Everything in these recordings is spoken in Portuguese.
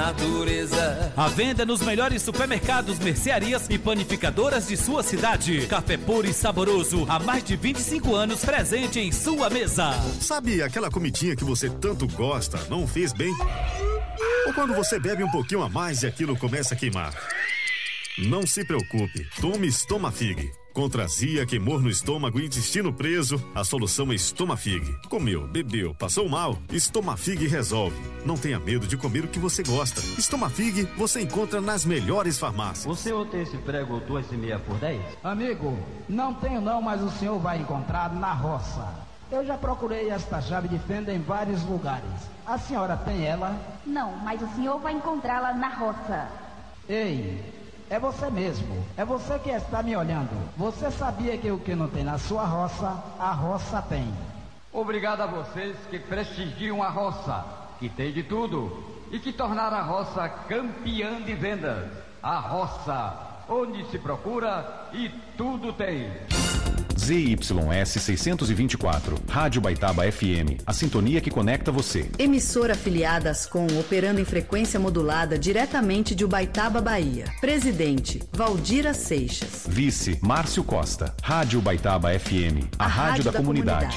natureza. A venda nos melhores supermercados, mercearias e panificadoras de sua cidade. Café puro e saboroso, há mais de 25 anos presente em sua mesa. Sabe aquela comidinha que você tanto gosta, não fez bem? Ou quando você bebe um pouquinho a mais e aquilo começa a queimar? Não se preocupe, tome Estomafig. Contra azia, queimor no estômago e intestino preso, a solução é Estomafig. Comeu, bebeu, passou mal? Estomafig resolve. Não tenha medo de comer o que você gosta. Estomafig você encontra nas melhores farmácias. O senhor tem esse prego 2,5 por 10? Amigo, não tenho não, mas o senhor vai encontrar na roça. Eu já procurei esta chave de fenda em vários lugares. A senhora tem ela? Não, mas o senhor vai encontrá-la na roça. Ei, é você mesmo. É você que está me olhando. Você sabia que o que não tem na sua roça, a roça tem. Obrigado a vocês que prestigiam a roça, que tem de tudo, e que tornaram a roça campeã de vendas. A roça, onde se procura e tudo tem. ZYS 624, Rádio Baitaba FM, a sintonia que conecta você. Emissora afiliada Ascom, operando em frequência modulada diretamente de Ubaitaba, Bahia. Presidente, Valdira Seixas. Vice, Márcio Costa. Rádio Baitaba FM, a rádio da comunidade.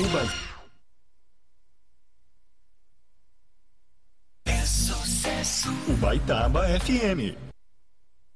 É sucesso. Ubaitaba FM.